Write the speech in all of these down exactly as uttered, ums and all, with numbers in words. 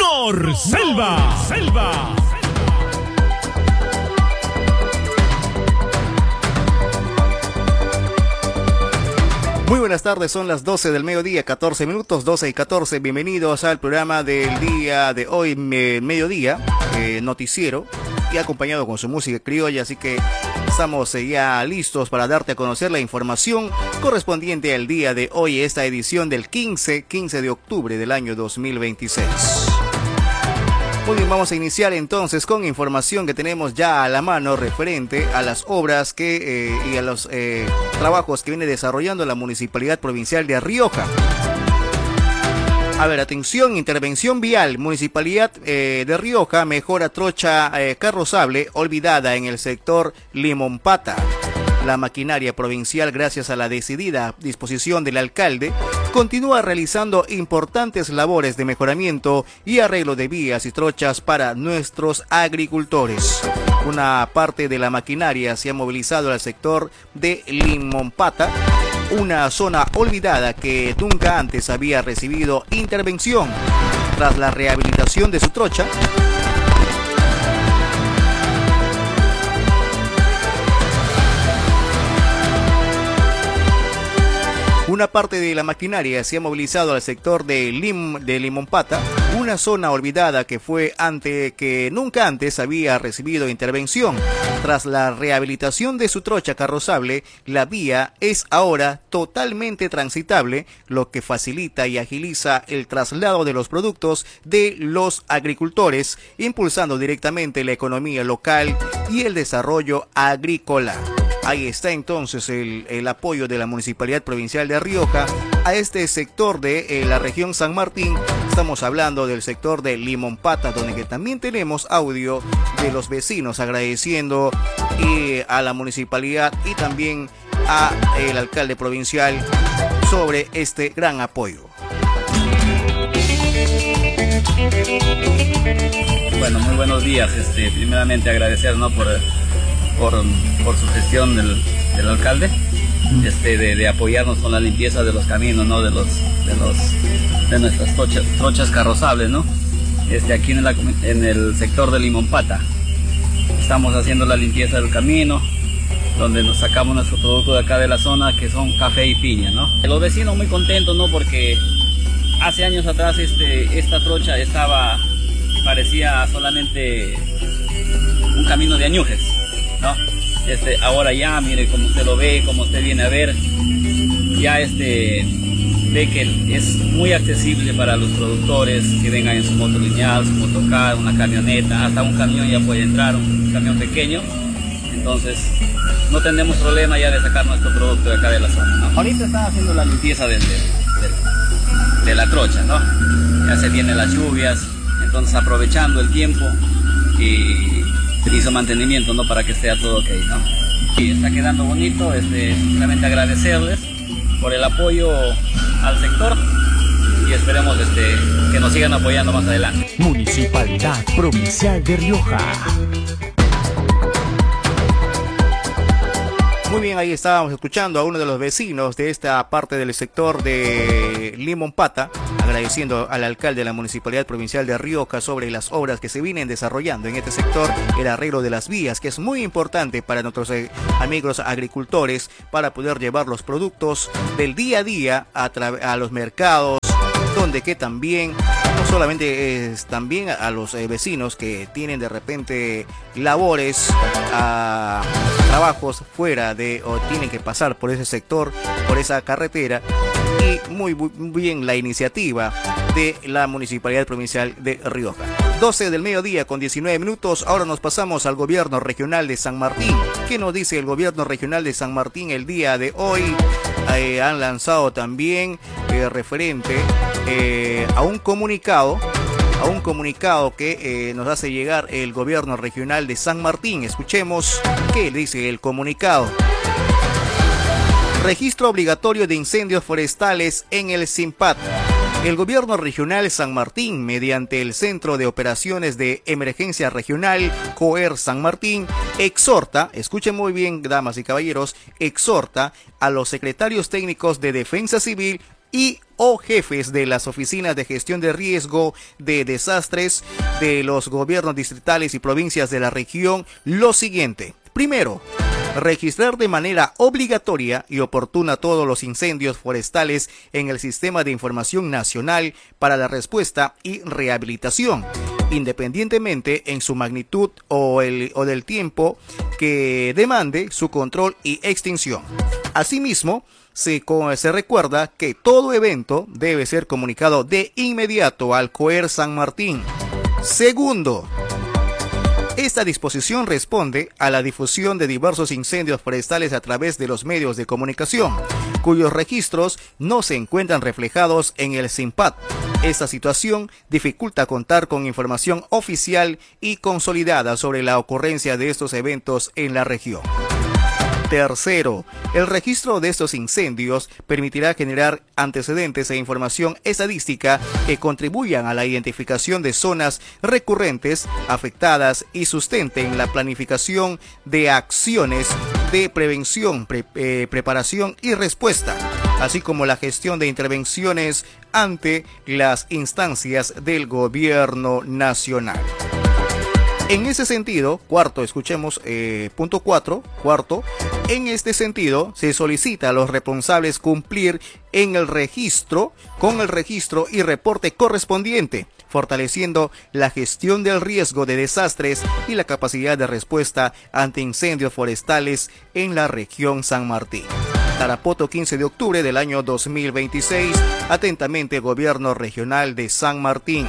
Norselva. Selva. Muy buenas tardes, son las doce del mediodía, catorce minutos, doce y catorce. Bienvenidos al programa del día de hoy, me, mediodía, eh, noticiero, y acompañado con su música criolla, así que estamos eh, ya listos para darte a conocer la información correspondiente al día de hoy, esta edición del quince de octubre del año dos mil veintiséis. Muy bien, vamos a iniciar entonces con información que tenemos ya a la mano referente a las obras que eh, y a los eh, trabajos que viene desarrollando la Municipalidad Provincial de Rioja. A ver, atención, intervención vial. Municipalidad eh, de Rioja mejora trocha eh, carrozable olvidada en el sector Limonpata. La maquinaria provincial, gracias a la decidida disposición del alcalde, continúa realizando importantes labores de mejoramiento y arreglo de vías y trochas para nuestros agricultores. Una parte de la maquinaria se ha movilizado al sector de Limonpata, una zona olvidada que nunca antes había recibido intervención. Tras la rehabilitación de su trocha, una parte de la maquinaria se ha movilizado al sector de, Lim, de Limonpata, una zona olvidada que fue ante que nunca antes había recibido intervención. Tras la rehabilitación de su trocha carrozable, la vía es ahora totalmente transitable, lo que facilita y agiliza el traslado de los productos de los agricultores, impulsando directamente la economía local y el desarrollo agrícola. Ahí está entonces el, el apoyo de la Municipalidad Provincial de Rioja a este sector de eh, la región San Martín. Estamos hablando del sector de Limonpata, donde que también tenemos audio de los vecinos agradeciendo eh, a la municipalidad y también a el alcalde provincial sobre este gran apoyo. Bueno, muy buenos días. Este, primeramente agradecer, ¿no? por Por, por su gestión del, del alcalde, este, de, de apoyarnos con la limpieza de los caminos, ¿no? de, los, de, los, de nuestras trochas, trochas carrozables, ¿no? Este, aquí en, la, en el sector de Limonpata. Estamos haciendo la limpieza del camino, donde nos sacamos nuestro producto de acá de la zona, que son café y piña, ¿no? Los vecinos muy contentos, ¿no? Porque hace años atrás este, esta trocha estaba, parecía solamente un camino de añujes, ¿no? Este, ahora ya, mire, como usted lo ve, como usted viene a ver, ya este, ve que es muy accesible para los productores que vengan en su moto lineal, su motocar, una camioneta, hasta un camión ya puede entrar, un camión pequeño. Entonces, no tenemos problema ya de sacar nuestro producto de acá de la zona, ¿no? Ahorita están haciendo la limpieza de, de, de, de la trocha, ¿no? Ya se vienen las lluvias, entonces aprovechando el tiempo y hizo mantenimiento, ¿no? Para que esté todo ok, ¿no? Y está quedando bonito, este, simplemente agradecerles por el apoyo al sector y esperemos este, que nos sigan apoyando más adelante. Municipalidad Provincial de Rioja. Muy bien, ahí estábamos escuchando a uno de los vecinos de esta parte del sector de Limonpata, agradeciendo al alcalde de la Municipalidad Provincial de Rioja sobre las obras que se vienen desarrollando en este sector, el arreglo de las vías, que es muy importante para nuestros eh, amigos agricultores, para poder llevar los productos del día a día a, a los mercados, donde que también, no solamente es también a los eh, vecinos que tienen de repente labores, a trabajos fuera de o tienen que pasar por ese sector, por esa carretera, y muy, muy bien la iniciativa de la Municipalidad Provincial de Rioja. doce del mediodía con diecinueve minutos, ahora nos pasamos al Gobierno Regional de San Martín. ¿Qué nos dice el Gobierno Regional de San Martín el día de hoy? Eh, han lanzado también eh, referente eh, a un comunicado a un comunicado que eh, nos hace llegar el Gobierno Regional de San Martín. Escuchemos qué dice el comunicado. Registro obligatorio de incendios forestales en el SIMPAT. El Gobierno Regional San Martín, mediante el Centro de Operaciones de Emergencia Regional COER San Martín, exhorta, escuchen muy bien, damas y caballeros, exhorta a los secretarios técnicos de Defensa Civil, y o jefes de las oficinas de gestión de riesgo de desastres de los gobiernos distritales y provincias de la región lo siguiente. Primero, registrar de manera obligatoria y oportuna todos los incendios forestales en el Sistema de Información Nacional para la Respuesta y Rehabilitación, independientemente en su magnitud o, el, o del tiempo que demande su control y extinción. Asimismo, se, se recuerda que todo evento debe ser comunicado de inmediato al COER San Martín. Segundo, esta disposición responde a la difusión de diversos incendios forestales a través de los medios de comunicación, cuyos registros no se encuentran reflejados en el SINPAD. Esta situación dificulta contar con información oficial y consolidada sobre la ocurrencia de estos eventos en la región. Tercero, el registro de estos incendios permitirá generar antecedentes e información estadística que contribuyan a la identificación de zonas recurrentes afectadas y sustenten la planificación de acciones de prevención, pre, eh, preparación y respuesta, así como la gestión de intervenciones ante las instancias del gobierno nacional. En ese sentido, cuarto, escuchemos eh, punto cuatro, cuarto, en este sentido se solicita a los responsables cumplir en el registro, con el registro y reporte correspondiente, fortaleciendo la gestión del riesgo de desastres y la capacidad de respuesta ante incendios forestales en la región San Martín. Tarapoto, quince de octubre del año dos mil veintiséis, atentamente Gobierno Regional de San Martín.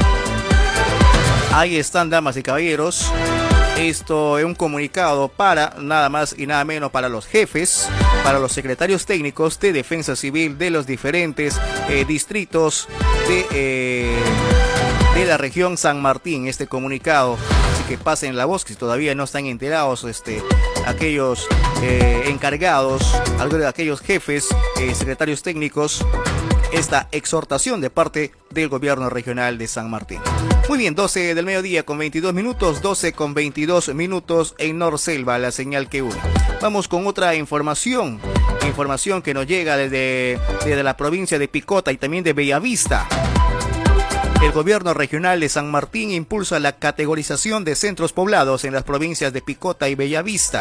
Ahí están, damas y caballeros, esto es un comunicado para nada más y nada menos para los jefes, para los secretarios técnicos de Defensa Civil de los diferentes eh, distritos de, eh, de la región San Martín, este comunicado. Así que pasen la voz, que si todavía no están enterados, este, aquellos eh, encargados, algunos de aquellos jefes, eh, secretarios técnicos, esta exhortación de parte del gobierno regional de San Martín. Muy bien, doce del mediodía con veintidós minutos, doce con veintidós minutos en Norselva, la señal que une. Vamos con otra información, información que nos llega desde, desde la provincia de Picota y también de Bellavista. El gobierno regional de San Martín impulsa la categorización de centros poblados en las provincias de Picota y Bellavista.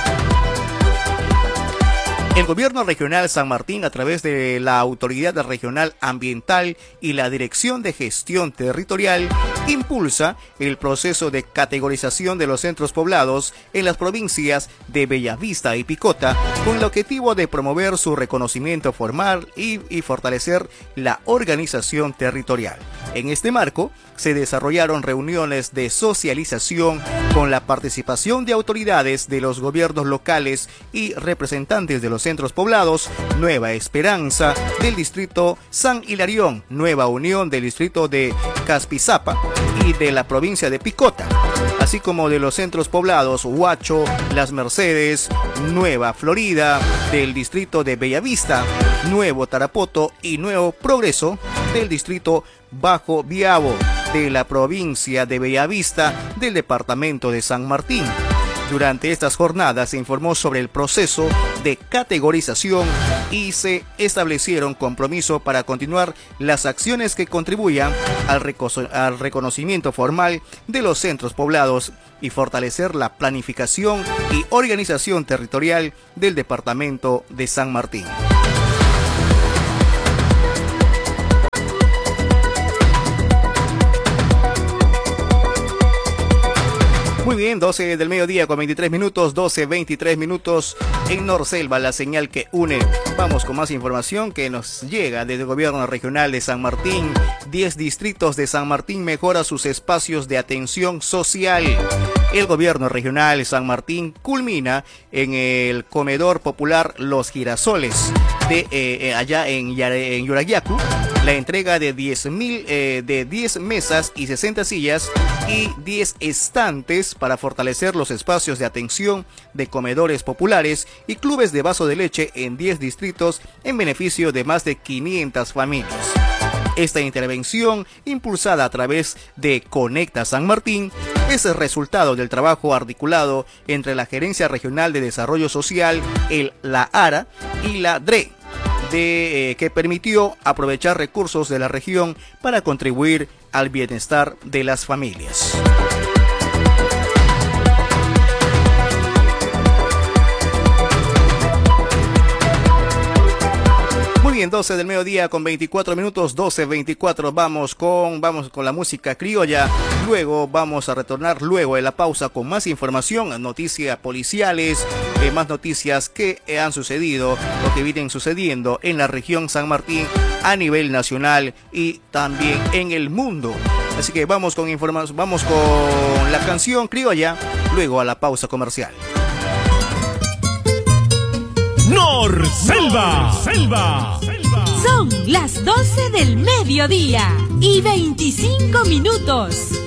El gobierno regional San Martín, a través de la Autoridad Regional Ambiental y la Dirección de Gestión Territorial, impulsa el proceso de categorización de los centros poblados en las provincias de Bellavista y Picota, con el objetivo de promover su reconocimiento formal y, y fortalecer la organización territorial. En este marco, se desarrollaron reuniones de socialización con la participación de autoridades de los gobiernos locales y representantes de los centros poblados Nueva Esperanza del distrito San Hilarión, Nueva Unión del distrito de Caspizapa y de la provincia de Picota, así como de los centros poblados Huacho, Las Mercedes, Nueva Florida del distrito de Bellavista, Nuevo Tarapoto y Nuevo Progreso del distrito Bajo Biabo de la provincia de Bellavista del departamento de San Martín. Durante estas jornadas se informó sobre el proceso de categorización y se establecieron compromisos para continuar las acciones que contribuyan al, reco- al reconocimiento formal de los centros poblados y fortalecer la planificación y organización territorial del departamento de San Martín. Muy bien, doce del mediodía con veintitrés minutos, doce veintitrés minutos en Norselva, la señal que une. Vamos con más información que nos llega desde el gobierno regional de San Martín. diez distritos de San Martín mejora sus espacios de atención social. El gobierno regional de San Martín culmina en el comedor popular Los Girasoles de eh, allá en, en Yurayacu la entrega de diez mil eh, de diez mesas y sesenta sillas y diez estantes para fortalecer los espacios de atención de comedores populares y clubes de vaso de leche en diez distritos en beneficio de más de quinientas familias. Esta intervención, impulsada a través de Conecta San Martín, es el resultado del trabajo articulado entre la Gerencia Regional de Desarrollo Social, el, la ARA y la D R E, de, eh, que permitió aprovechar recursos de la región para contribuir al bienestar de las familias. Muy bien, doce del mediodía con veinticuatro minutos, doce veinticuatro, vamos con, vamos con la música criolla, luego vamos a retornar luego de la pausa con más información, noticias policiales, eh, más noticias que han sucedido, lo que vienen sucediendo en la región San Martín a nivel nacional y también en el mundo. Así que vamos con información, vamos con la canción criolla, luego a la pausa comercial. Norselva. Selva. Son las doce del mediodía y veinticinco minutos.